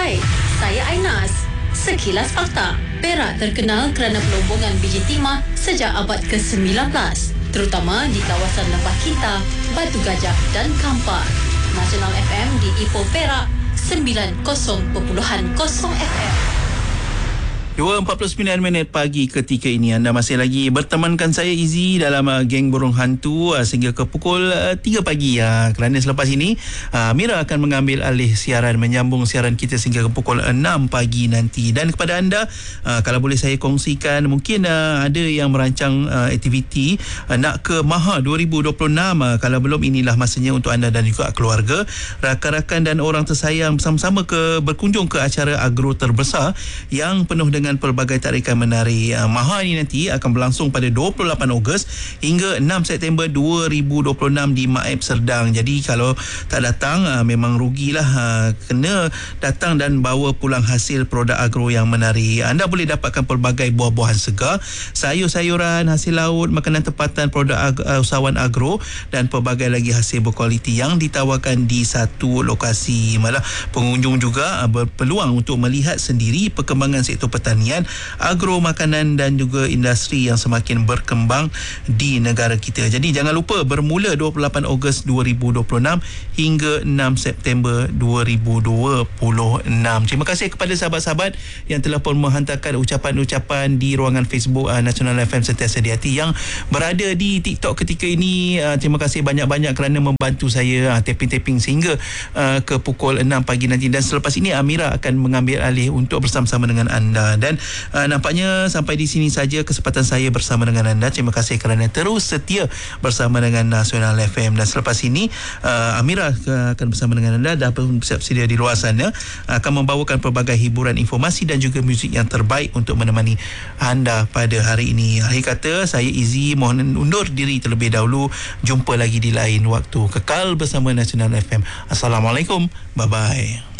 Hai, saya Ainas. Sekilas fakta. Perak terkenal kerana pelombongan biji timah sejak abad ke-19, terutama di kawasan Lembah Kinta, Batu Gajah dan Kampar. Nasional FM di Ipoh Perak 90.0 FM. 2.49 pagi ketika ini anda masih lagi bertemankan saya Izzy dalam geng burung hantu sehingga ke pukul 3 pagi kerana selepas ini Mira akan mengambil alih siaran, menyambung siaran kita sehingga ke pukul 6 pagi nanti. Dan kepada anda, kalau boleh saya kongsikan, mungkin ada yang merancang aktiviti nak ke Maha 2026. Kalau belum, inilah masanya untuk anda dan juga keluarga, rakan-rakan dan orang tersayang bersama-sama berkunjung ke acara agro terbesar yang penuh dengan pelbagai tarikan menari. Maha ini nanti akan berlangsung pada 28 Ogos hingga 6 September 2026 di Maib Serdang. Jadi kalau tak datang memang rugilah. Kena datang dan bawa pulang hasil produk agro yang menari. Anda boleh dapatkan pelbagai buah-buahan segar, sayur-sayuran, hasil laut, makanan tempatan, produk usahawan agro dan pelbagai lagi hasil berkualiti yang ditawarkan di satu lokasi. Malah pengunjung juga berpeluang untuk melihat sendiri perkembangan sektor pertanian, agro, makanan dan juga industri yang semakin berkembang di negara kita. Jadi jangan lupa, bermula 28 Ogos 2026 hingga 6 September 2026. Terima kasih kepada sahabat-sahabat yang telah pun menghantarkan ucapan-ucapan di ruangan Facebook Nasional FM Sentiasa di Hati, yang berada di TikTok ketika ini. Terima kasih banyak-banyak kerana membantu saya tapping-tapping sehingga ke pukul 6 pagi nanti. Dan selepas ini Amira akan mengambil alih untuk bersama-sama dengan anda. Dan nampaknya sampai di sini saja kesempatan saya bersama dengan anda. Terima kasih kerana terus setia bersama dengan Nasional FM. Dan selepas ini Amira akan bersama dengan anda, dah bersiap sedia di luar sana, akan membawakan pelbagai hiburan, informasi dan juga muzik yang terbaik untuk menemani anda pada hari ini. Akhir kata, saya Izzy mohon undur diri terlebih dahulu. Jumpa lagi di lain waktu. Kekal bersama Nasional FM. Assalamualaikum. Bye-bye.